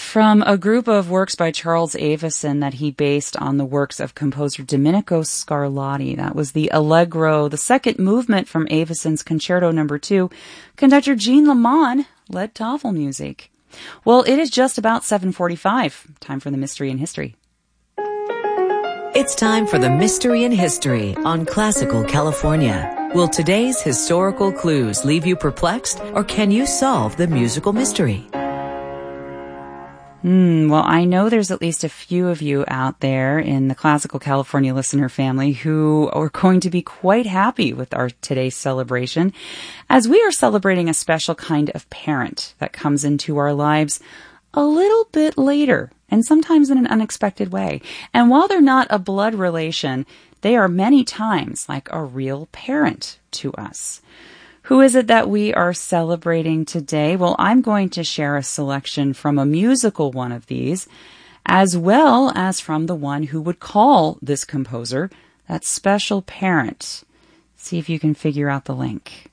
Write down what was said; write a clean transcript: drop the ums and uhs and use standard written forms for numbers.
from a group of works by Charles Avison that he based on the works of composer Domenico Scarlatti. That was the Allegro, the second movement from Avison's Concerto No. 2. Conductor Jean Lamont led Tafelmusik. Well, it is just about 7:45. Time for the Mystery in History. It's time for the Mystery in History on Classical California. Will today's historical clues leave you perplexed, or can you solve the musical mystery? Well, I know there's at least a few of you out there in the Classical California listener family who are going to be quite happy with our today's celebration, as we are celebrating a special kind of parent that comes into our lives a little bit later, and sometimes in an unexpected way. And while they're not a blood relation, they are many times like a real parent to us. Who is it that we are celebrating today? Well, I'm going to share a selection from a musical one of these, as well as from the one who would call this composer that special parent. See if you can figure out the link.